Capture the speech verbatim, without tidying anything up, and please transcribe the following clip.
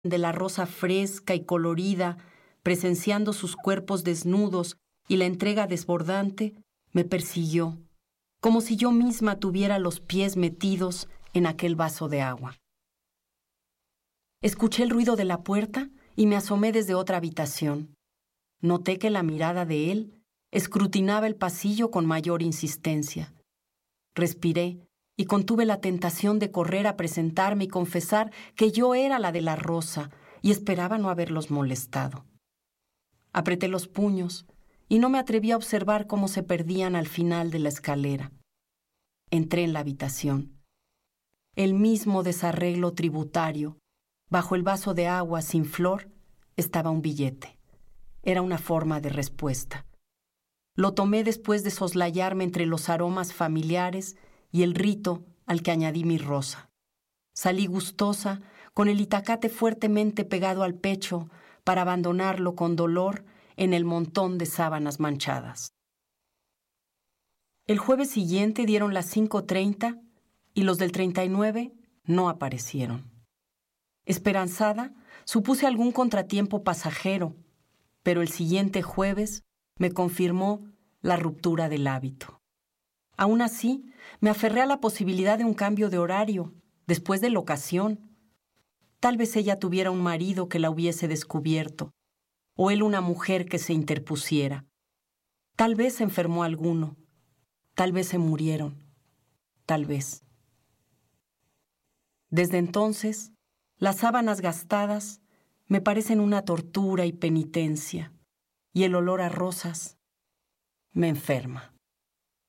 de la rosa fresca y colorida, presenciando sus cuerpos desnudos y la entrega desbordante, me persiguió, como si yo misma tuviera los pies metidos en aquel vaso de agua. Escuché el ruido de la puerta y me asomé desde otra habitación. Noté que la mirada de él escrutinaba el pasillo con mayor insistencia. Respiré y contuve la tentación de correr a presentarme y confesar que yo era la de la rosa y esperaba no haberlos molestado. Apreté los puños y no me atreví a observar cómo se perdían al final de la escalera. Entré en la habitación. El mismo desarreglo tributario. Bajo el vaso de agua sin flor estaba un billete. Era una forma de respuesta. Lo tomé después de soslayarme entre los aromas familiares y el rito al que añadí mi rosa. Salí gustosa, con el itacate fuertemente pegado al pecho, para abandonarlo con dolor en el montón de sábanas manchadas. El jueves siguiente dieron las cinco treinta y los del treinta y nueve no aparecieron. Esperanzada, supuse algún contratiempo pasajero, pero el siguiente jueves me confirmó la ruptura del hábito. Aún así, me aferré a la posibilidad de un cambio de horario, después de la ocasión. Tal vez ella tuviera un marido que la hubiese descubierto, o él una mujer que se interpusiera. Tal vez se enfermó alguno, tal vez se murieron, tal vez. Desde entonces, las sábanas gastadas me parecen una tortura y penitencia, y el olor a rosas me enferma.